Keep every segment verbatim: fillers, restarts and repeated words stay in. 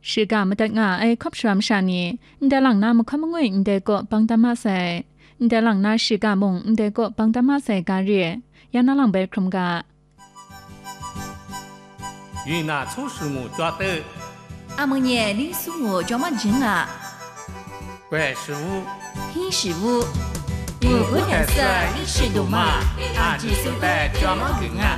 是噶么得啊哎，可不什么啥呢？你的人那么看不过，你的个帮他妈噻，你的人那是噶梦，你的个帮他妈噻噶热，要那人白空噶。 云南粗树木抓的， 阿蒙耶李苏木抓么真啊？ 怪师傅， 黑师傅， 我不太色，你是懂吗？阿吉苏带抓么梗啊？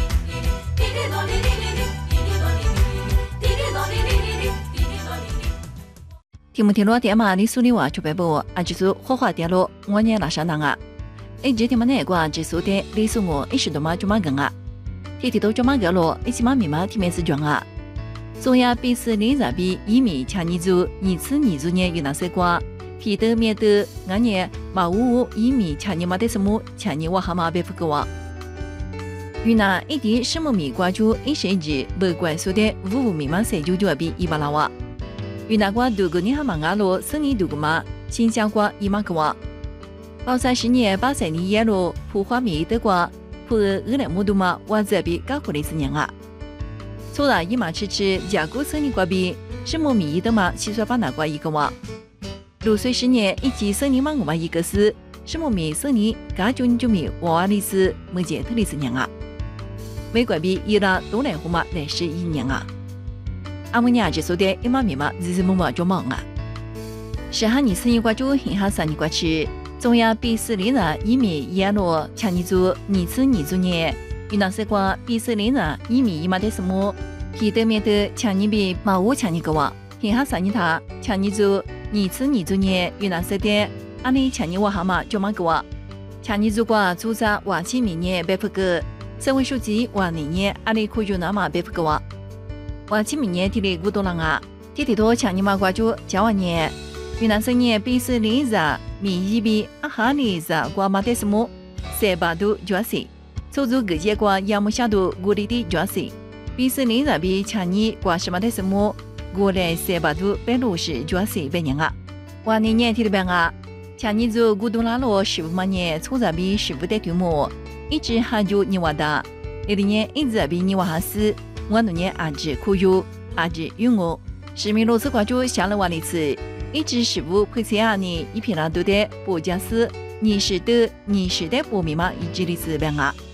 听不听罗电嘛？你苏里话就白不？阿吉苏火花电路，我呢拉上当啊！哎，这天嘛那个阿吉苏的李苏我一时懂嘛抓么梗啊？天天都抓么个咯，一起嘛密码天面是装啊！中亚比斯林热比一米强尼族，二次二族呢有哪些瓜？皮的面的俺呢马五五一米强尼嘛的什么强尼我蛤蟆别不个哇？云南一地什么米瓜住一十日不管说的五五密码谁就就比一百拉哇？云南瓜度过你蛤蟆阿罗生意度过嘛？新疆瓜一马个哇？包三十年八十年耶罗普花米的瓜，普二两木度嘛我这比搞过的是年啊？错了一马吃吃甲骨生意瓜比什么米的嘛？洗刷把那瓜一个哇？六岁十年一级生意嘛我嘛一个是什么米生意嘎就你就米娃娃的是没见特的是年啊？美国比伊拉多来户嘛来是一年啊？阿姆尼亚就说的一马米嘛日日么么就忙啊？是哈你生意瓜就很哈三年瓜吃，中央比斯里人一米一罗强尼族二次二族年，云南西瓜比斯里人一米一马的什么？皮对面的强尼比马五强尼个哇，很哈三年他强尼族二次二族年云南西的，阿里强尼娃蛤蟆就嘛个哇，强尼族瓜组织瓦起明年百不个，省委书记瓦年年阿里可就那么百不个哇。瓦起明年提的古多人啊，提提多强尼嘛瓜就加完年，云南省年比斯林日米一比阿哈里日瓜嘛的什么，三百度九十，操作各界瓜亚木下度古里的九十，比斯林日比强尼瓜什么的什么，过来三百度百六十九十百年啊，瓦年年提的办啊，强尼族古东拉罗十五万年操作比十五的对目，一直还就你娃的，一零年一直比你娃哈死。我那年阿只苦有，阿只有我，市民罗斯挂住下了瓦里次，一直十五配车阿尼一片拉多的不加斯，你是的你是的不密码一直的是两啊。